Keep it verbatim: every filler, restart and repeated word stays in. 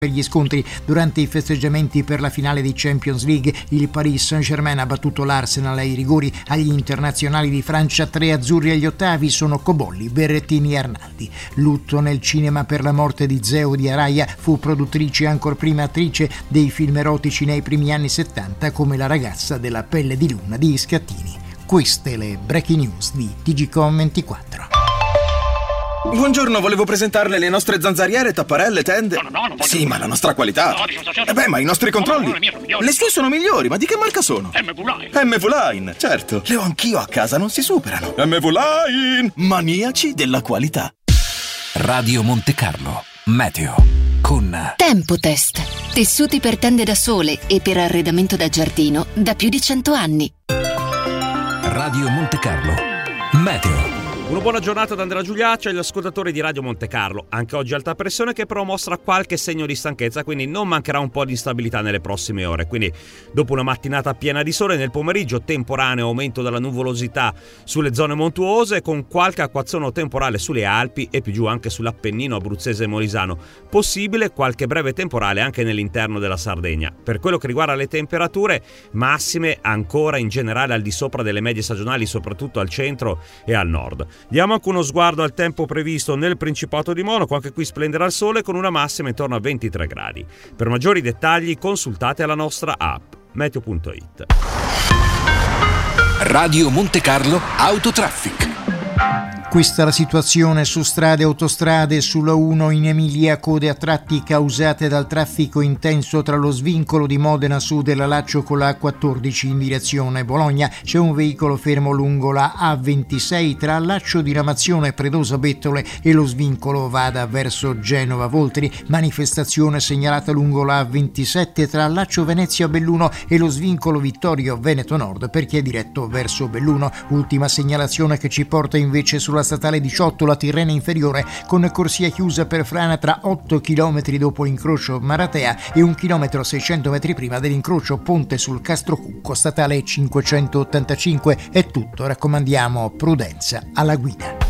Per gli scontri durante i festeggiamenti per la finale di Champions League, il Paris Saint-Germain ha battuto l'Arsenal ai rigori. Agli internazionali di Francia, tre azzurri agli ottavi sono Cobolli, Berrettini e Arnaldi. Lutto nel cinema per la morte di Zeo di Araya. Fu produttrice e ancor prima attrice dei film erotici nei primi anni settanta, come La ragazza della pelle di luna di Scattini. Queste le breaking news di T G Com ventiquattro. Buongiorno, volevo presentarle le nostre zanzariere, tapparelle, tende. No, no, no, non voglio. Sì, ma la nostra qualità. No, dissociazione. Eh beh, ma i nostri controlli. No, no, le mie sono migliori. Le sue sono migliori, ma di che marca sono? M V Line. M V Line, certo. Le ho anch'io a casa, non si superano. M V Line, maniaci della qualità. Radio Monte Carlo, meteo con Tempotest. Tessuti per tende da sole e per arredamento da giardino da più di cento anni. Radio Monte Carlo, meteo. Una buona giornata da Andrea Giuliaccia e agli ascoltatori di Radio Monte Carlo. Anche oggi alta pressione che però mostra qualche segno di stanchezza, quindi non mancherà un po' di instabilità nelle prossime ore. Quindi dopo una mattinata piena di sole, nel pomeriggio temporaneo aumento della nuvolosità sulle zone montuose, con qualche acquazzone temporale sulle Alpi e più giù anche sull'Appennino abruzzese e molisano. Possibile qualche breve temporale anche nell'interno della Sardegna. Per quello che riguarda le temperature, massime ancora in generale al di sopra delle medie stagionali, soprattutto al centro e al nord. Diamo anche uno sguardo al tempo previsto nel Principato di Monaco, anche qui splenderà il sole con una massima intorno a ventitré gradi. Per maggiori dettagli consultate la nostra app meteo punto it. Radio Monte Carlo Autotraffic. Questa è la situazione su strade e autostrade. Sulla uno in Emilia, code a tratti causate dal traffico intenso tra lo svincolo di Modena Sud e la Laccio con la A quattordici in direzione Bologna. C'è un veicolo fermo lungo la A ventisei tra Laccio Diramazione, Predosa Bettole e lo svincolo vada verso Genova Voltri. Manifestazione segnalata lungo la A ventisette tra Laccio Venezia Belluno e lo svincolo Vittorio Veneto Nord per chi è diretto verso Belluno. Ultima segnalazione che ci porta invece sulla statale diciotto, la Tirrenia Inferiore, con corsia chiusa per frana tra otto chilometri dopo l'incrocio Maratea e un chilometro seicento metri prima dell'incrocio Ponte sul Castrocucco. Statale cinquecentottantacinque. È tutto, raccomandiamo prudenza alla guida.